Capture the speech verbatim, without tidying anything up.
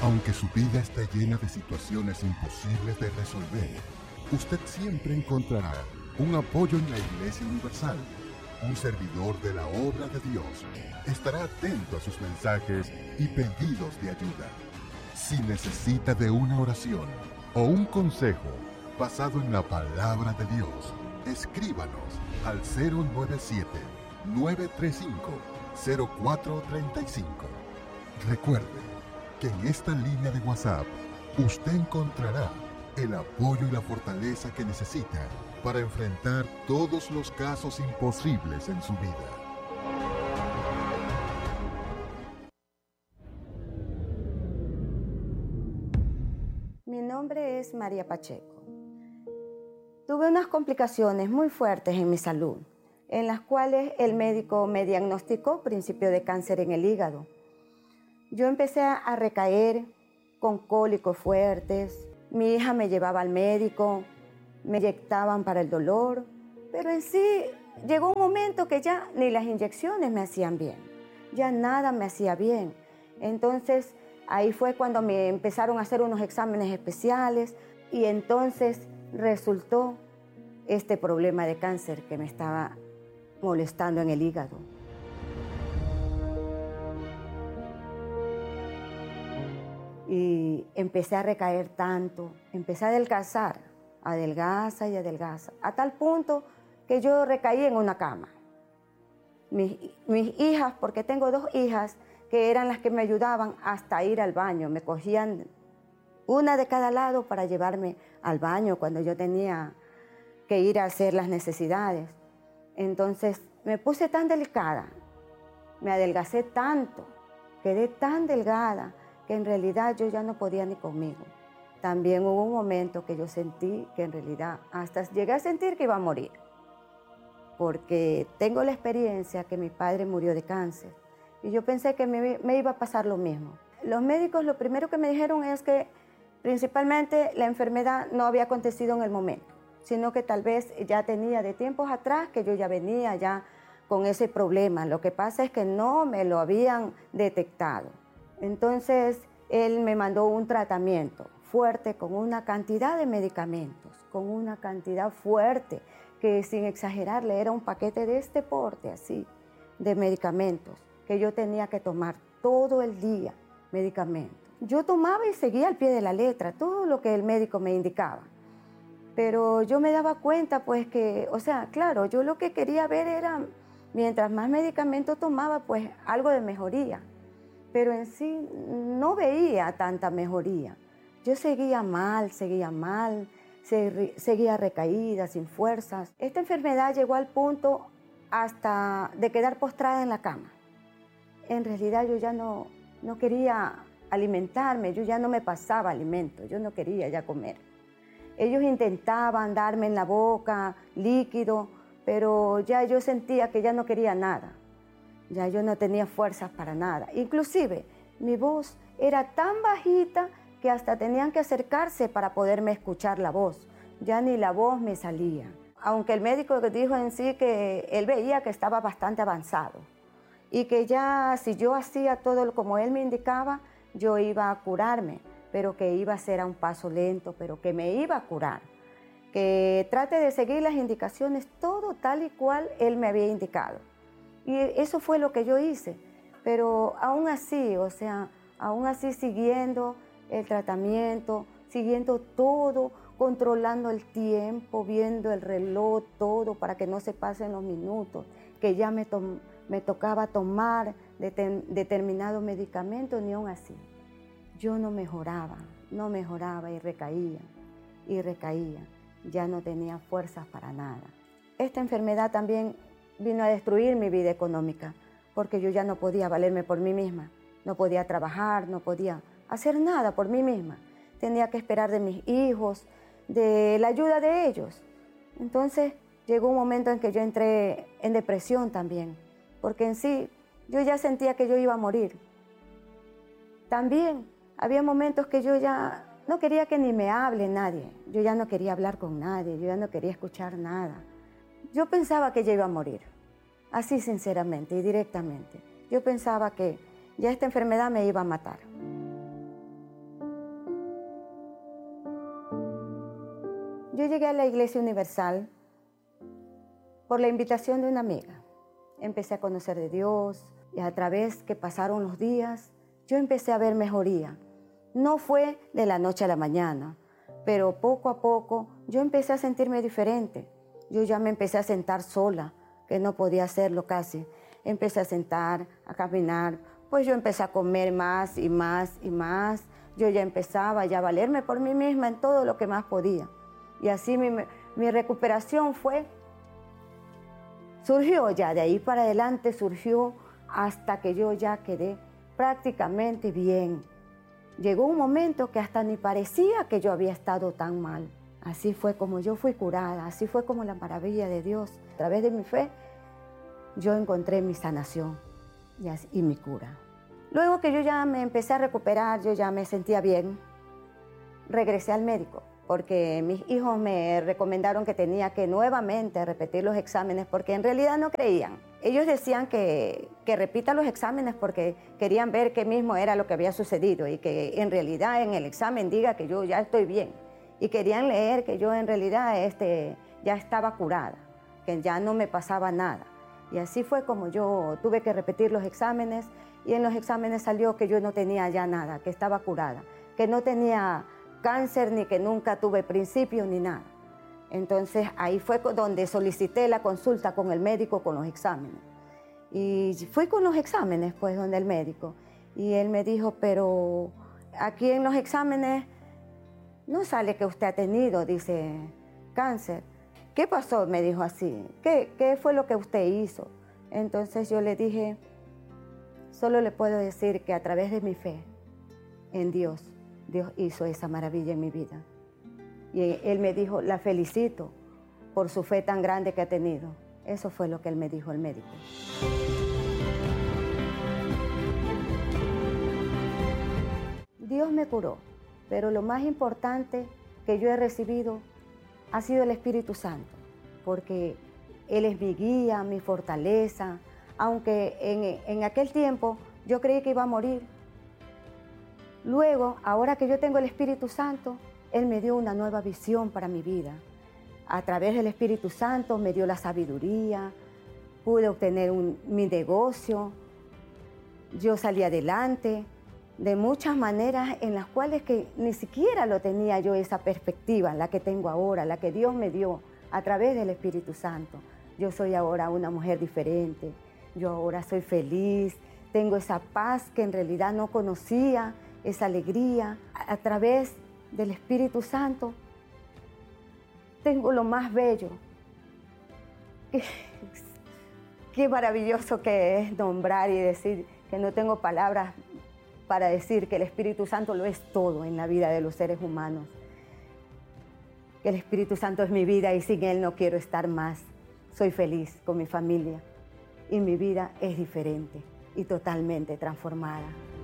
Aunque su vida esté llena de situaciones imposibles de resolver, usted siempre encontrará un apoyo en la Iglesia Universal. Un servidor de la obra de Dios estará atento a sus mensajes y pedidos de ayuda. Si necesita de una oración o un consejo basado en la palabra de Dios, escríbanos al cero nueve siete, nueve tres cinco, cero cuatro tres cinco. Recuerde que en esta línea de WhatsApp usted encontrará el apoyo y la fortaleza que necesita para enfrentar todos los casos imposibles en su vida. Mi nombre es María Pacheco. Tuve unas complicaciones muy fuertes en mi salud, en las cuales el médico me diagnosticó principio de cáncer en el hígado. Yo empecé a recaer con cólicos fuertes. Mi hija me llevaba al médico, me inyectaban para el dolor, pero en sí llegó un momento que ya ni las inyecciones me hacían bien, ya nada me hacía bien. Entonces ahí fue cuando me empezaron a hacer unos exámenes especiales y entonces resultó este problema de cáncer que me estaba molestando en el hígado. Y empecé a recaer tanto, empecé a adelgazar, adelgaza y adelgaza, a tal punto que yo recaí en una cama. Mis, mis hijas, porque tengo dos hijas, que eran las que me ayudaban hasta ir al baño, me cogían una de cada lado para llevarme al baño cuando yo tenía que ir a hacer las necesidades. Entonces me puse tan delicada, me adelgacé tanto, quedé tan delgada, que en realidad yo ya no podía ni conmigo. También hubo un momento que yo sentí que en realidad hasta llegué a sentir que iba a morir, porque tengo la experiencia que mi padre murió de cáncer y yo pensé que me, me iba a pasar lo mismo. Los médicos lo primero que me dijeron es que principalmente la enfermedad no había acontecido en el momento, sino que tal vez ya tenía de tiempos atrás que yo ya venía ya con ese problema. Lo que pasa es que no me lo habían detectado. Entonces, él me mandó un tratamiento fuerte con una cantidad de medicamentos, con una cantidad fuerte, que sin exagerarle era un paquete de este porte así, de medicamentos, que yo tenía que tomar todo el día, medicamentos. Yo tomaba y seguía al pie de la letra todo lo que el médico me indicaba. Pero yo me daba cuenta, pues que, o sea, claro, yo lo que quería ver era, mientras más medicamento tomaba, pues algo de mejoría. Pero en sí no veía tanta mejoría. Yo seguía mal, seguía mal, seguía recaída, sin fuerzas. Esta enfermedad llegó al punto hasta de quedar postrada en la cama. En realidad yo ya no, no quería alimentarme, yo ya no me pasaba alimento, yo no quería ya comer. Ellos intentaban darme en la boca líquido, pero ya yo sentía que ya no quería nada. Ya yo no tenía fuerzas para nada. Inclusive, mi voz era tan bajita que hasta tenían que acercarse para poderme escuchar la voz. Ya ni la voz me salía. Aunque el médico dijo en sí que él veía que estaba bastante avanzado y que ya si yo hacía todo como él me indicaba, yo iba a curarme, pero que iba a ser a un paso lento, pero que me iba a curar. Que trate de seguir las indicaciones, todo tal y cual él me había indicado. Y eso fue lo que yo hice, pero aún así, o sea, aún así siguiendo el tratamiento, siguiendo todo, controlando el tiempo, viendo el reloj, todo para que no se pasen los minutos, que ya me, to me tocaba tomar de determinado medicamento, ni aún así. Yo no mejoraba, no mejoraba y recaía, y recaía, ya no tenía fuerzas para nada. Esta enfermedad también vino a destruir mi vida económica, porque yo ya no podía valerme por mí misma, no podía trabajar, no podía hacer nada por mí misma. Tenía que esperar de mis hijos, de la ayuda de ellos. Entonces llegó un momento en que yo entré en depresión también, porque en sí yo ya sentía que yo iba a morir. También había momentos que yo ya no quería que ni me hable nadie, yo ya no quería hablar con nadie, yo ya no quería escuchar nada. Yo pensaba que yo iba a morir, así sinceramente y directamente. Yo pensaba que ya esta enfermedad me iba a matar. Yo llegué a la Iglesia Universal por la invitación de una amiga. Empecé a conocer de Dios y a través que pasaron los días, yo empecé a ver mejoría. No fue de la noche a la mañana, pero poco a poco yo empecé a sentirme diferente. Yo ya me empecé a sentar sola, que no podía hacerlo casi. Empecé a sentar, a caminar, pues yo empecé a comer más y más y más. Yo ya empezaba ya a valerme por mí misma en todo lo que más podía. Y así mi, mi recuperación fue, surgió ya, de ahí para adelante surgió hasta que yo ya quedé prácticamente bien. Llegó un momento que hasta ni parecía que yo había estado tan mal. Así fue como yo fui curada, así fue como la maravilla de Dios. A través de mi fe, yo encontré mi sanación y, así, y mi cura. Luego que yo ya me empecé a recuperar, yo ya me sentía bien, regresé al médico, porque mis hijos me recomendaron que tenía que nuevamente repetir los exámenes, porque en realidad no creían. Ellos decían que, que repita los exámenes porque querían ver qué mismo era lo que había sucedido y que en realidad en el examen diga que yo ya estoy bien. Y querían leer que yo en realidad este, ya estaba curada, que ya no me pasaba nada. Y así fue como yo tuve que repetir los exámenes y en los exámenes salió que yo no tenía ya nada, que estaba curada, que no tenía cáncer ni que nunca tuve principio ni nada. Entonces ahí fue donde solicité la consulta con el médico con los exámenes. Y fui con los exámenes pues donde el médico y él me dijo, pero aquí en los exámenes no sale que usted ha tenido, dice, cáncer. ¿Qué pasó? Me dijo así. ¿Qué, qué fue lo que usted hizo? Entonces yo le dije, solo le puedo decir que a través de mi fe en Dios, Dios hizo esa maravilla en mi vida. Y él me dijo, la felicito por su fe tan grande que ha tenido. Eso fue lo que él me dijo, el médico. Dios me curó, pero lo más importante que yo he recibido ha sido el Espíritu Santo, porque Él es mi guía, mi fortaleza, aunque en, en aquel tiempo yo creí que iba a morir. Luego, ahora que yo tengo el Espíritu Santo, Él me dio una nueva visión para mi vida. A través del Espíritu Santo me dio la sabiduría, pude obtener un, mi negocio, yo salí adelante de muchas maneras en las cuales que ni siquiera lo tenía yo esa perspectiva, la que tengo ahora, la que Dios me dio a través del Espíritu Santo. Yo soy ahora una mujer diferente, yo ahora soy feliz, tengo esa paz que en realidad no conocía, esa alegría. A, a través del Espíritu Santo tengo lo más bello. Qué, qué maravilloso que es nombrar y decir que no tengo palabras para decir que el Espíritu Santo lo es todo en la vida de los seres humanos. Que el Espíritu Santo es mi vida y sin Él no quiero estar más. Soy feliz con mi familia y mi vida es diferente y totalmente transformada.